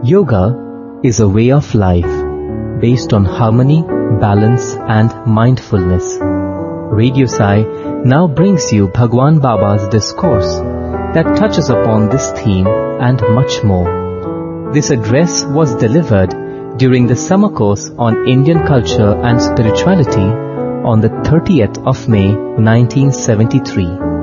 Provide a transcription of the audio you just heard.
Yoga is a way of life based on harmony, balance and mindfulness. Radio Sai now brings you Bhagwan Baba's discourse that touches upon this theme and much more. This address was delivered during the summer course on Indian culture and spirituality on the 30th of May 1973.